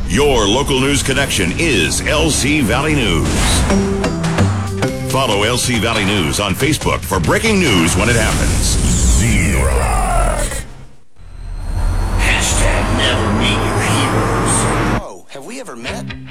Your local news connection is LC Valley News. Follow LC Valley News on Facebook for breaking news when it happens. Z-Rock. Hashtag never meet your heroes. Whoa, have we ever met?